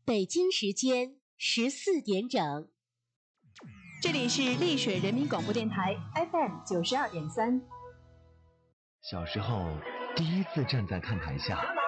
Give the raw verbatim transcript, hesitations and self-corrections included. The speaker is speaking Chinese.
北京时间十四点整。 这里是丽水人民广播电台 F M 九十二点三。 小时候第一次站在看台下，